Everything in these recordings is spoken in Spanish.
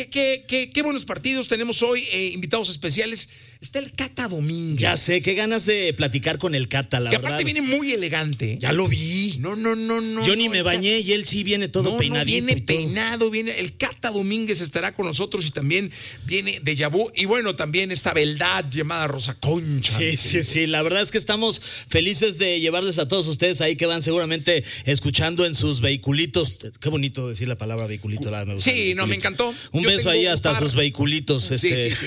qué buenos partidos tenemos hoy, invitados especiales. Está el Cata Domínguez. Ya sé, qué ganas de platicar con el Cata, la verdad. Que aparte viene muy elegante. Ya lo vi. No. Yo ni me bañé y él sí viene todo peinadito. Viene peinado, viene. El Cata Domínguez estará con nosotros y también viene Deja Vu. Y bueno, también esta beldad llamada Rosa Concha. Sí. La verdad es que estamos felices de llevarles a todos ustedes ahí que van seguramente escuchando en sus vehiculitos. Qué bonito decir la palabra vehiculito. Me gusta, sí, me encantó. Un beso ahí hasta sus vehiculitos. Sí.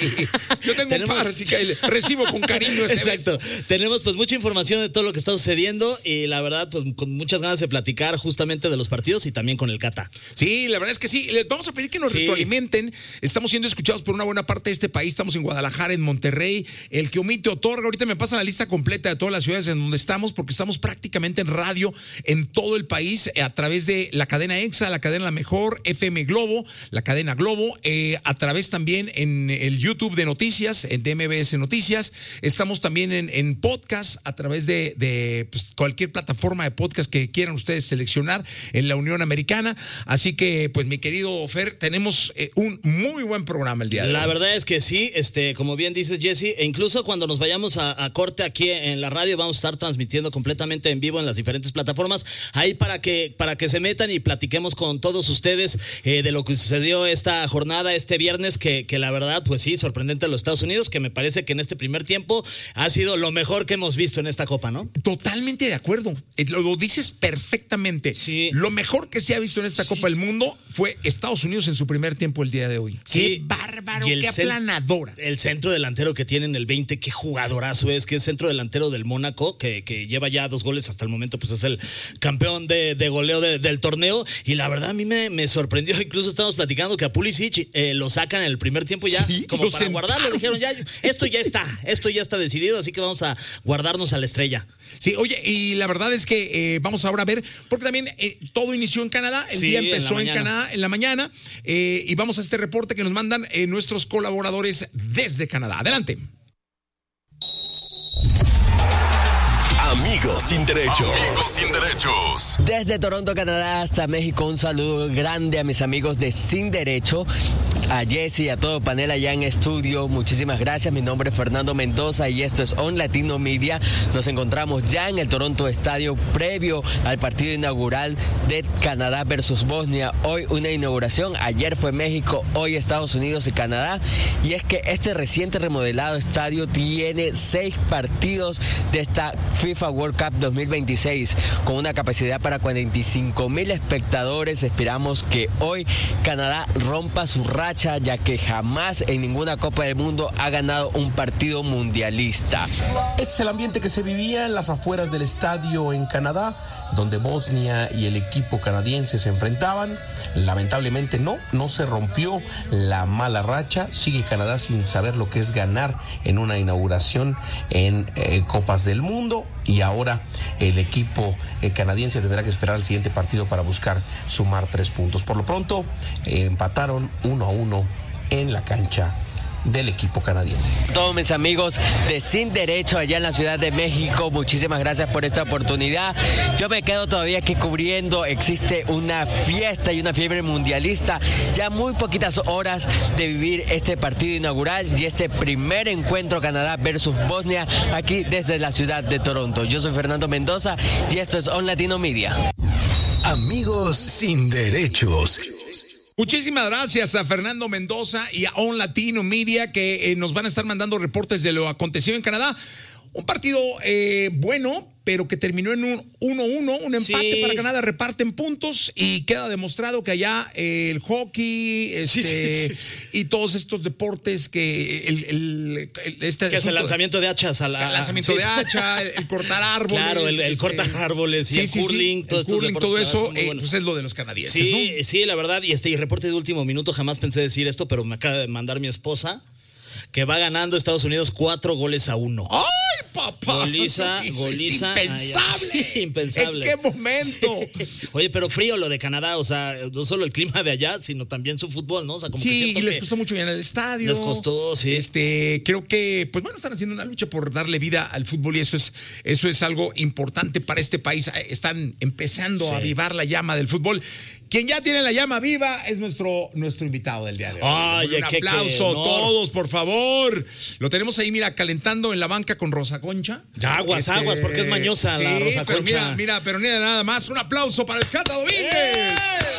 Yo tengo un par, así que recibo con cariño ese Exacto. beso. Tenemos pues mucha información de todo lo que está sucediendo y la verdad pues con muchas ganas de platicar justamente de los partidos y también con el Cata. Sí, la verdad es que sí. Les vamos a pedir que nos retroalimenten. Estamos siendo escuchados por una buena parte de este país. Estamos en Guadalajara, en Monterrey. El que omite otorga. Ahorita me pasan la lista completa de todas las ciudades en donde estamos porque estamos prácticamente en radio en todo el país a través de la cadena EXA, la cadena La Mejor, FM Globo, la cadena Globo, a través también en el YouTube de Noticias, en DMBS Noticias. Estamos también en podcast a través de pues, cualquier plataforma de podcast que quieran ustedes seleccionar en la Unión Americana. Así que, pues, mi querido Fer, tenemos un muy buen programa el día de hoy. La verdad es que sí, como bien dices, Jesse, e incluso cuando nos vayamos a corte aquí en la radio, vamos a estar transmitiendo completamente en vivo en las diferentes plataformas, ahí para que se metan y platiquemos con todos ustedes de lo que sucedió esta jornada, este viernes, que la verdad, pues sí, sorprendente de los Estados Unidos, que me parece que en este primer tiempo ha sido lo mejor que hemos visto en esta Copa, ¿no? Totalmente de acuerdo. Lo dices perfectamente. Sí. Lo mejor que se ha visto en esta Copa del Mundo fue Estados Unidos en su primer tiempo el día de hoy. Sí. Qué bárbaro, qué aplanadora. El centro delantero que tiene en el 20, qué jugadorazo es, que es centro delantero del Mónaco, que lleva ya 2 goles hasta el momento, pues es el campeón de goleo del torneo. Y la verdad a mí me sorprendió, incluso estábamos platicando que a Pulisic lo sacan en el primer tiempo ya, como para guardarlo. Dijeron, ya, esto ya está decidido, así que vamos a guardarnos a la estrella. Sí, oye, y la verdad es que vamos ahora a ver, porque también todo inició en Canadá, el día empezó en Canadá en la mañana, y vamos a este reporte que nos mandan nuestros colaboradores desde Canadá. Adelante. Amigos sin derechos. Desde Toronto, Canadá hasta México, un saludo grande a mis amigos de Sin Derecho, a Jesse y a todo el panel allá en estudio. Muchísimas gracias. Mi nombre es Fernando Mendoza y esto es On Latino Media. Nos encontramos ya en el Toronto Estadio previo al partido inaugural de Canadá versus Bosnia. Hoy una inauguración, ayer fue México, hoy Estados Unidos y Canadá. Y es que este reciente remodelado estadio tiene 6 partidos de esta FIFA World Cup 2026 con una capacidad para 45,000 espectadores. Esperamos que hoy Canadá rompa su racha, ya que jamás en ninguna Copa del Mundo ha ganado un partido mundialista. Este es el ambiente que se vivía en las afueras del estadio en Canadá, donde Bosnia y el equipo canadiense se enfrentaban. Lamentablemente no se rompió la mala racha. Sigue Canadá sin saber lo que es ganar en una inauguración en Copas del Mundo, y ahora el equipo canadiense tendrá que esperar al siguiente partido para buscar sumar 3 puntos. Por lo pronto empataron 1-1 en la cancha del equipo canadiense. Todos mis amigos de Sin Derecho allá en la Ciudad de México, muchísimas gracias por esta oportunidad. Yo me quedo todavía aquí cubriendo. Existe una fiesta y una fiebre mundialista. Ya muy poquitas horas de vivir este partido inaugural y este primer encuentro Canadá versus Bosnia aquí desde la ciudad de Toronto. Yo soy Fernando Mendoza y esto es On Latino Media. Amigos sin derechos. Muchísimas gracias a Fernando Mendoza y a On Latino Media que nos van a estar mandando reportes de lo acontecido en Canadá. Un partido bueno, pero que terminó en un 1-1, un empate para Canadá, reparten puntos y queda demostrado que allá el hockey y todos estos deportes que que es el lanzamiento de hachas el lanzamiento de hacha, el cortar árboles. Claro, el cortar árboles y el curling, todo eso, pues es lo de los canadienses, ¿no? Sí, la verdad, y reporte de último minuto, jamás pensé decir esto, pero me acaba de mandar mi esposa que va ganando Estados Unidos 4-1. ¡Ay, papá! Goliza. Impensable. Sí, impensable. ¿En qué momento? Oye, pero frío lo de Canadá, o sea, no solo el clima de allá, sino también su fútbol, ¿no? O sea, como y les costó mucho llenar el estadio. Les costó, sí. Creo que, pues bueno, están haciendo una lucha por darle vida al fútbol y eso es algo importante para este país. Están empezando a avivar la llama del fútbol. Quien ya tiene la llama viva es nuestro invitado del día de hoy. Oye, un aplauso a todos, por favor. Lo tenemos ahí, mira, calentando en la banca con Rosa Concha. Aguas, porque es mañosa la Rosa pero Concha. Mira nada más. Un aplauso para el Cata Domínguez.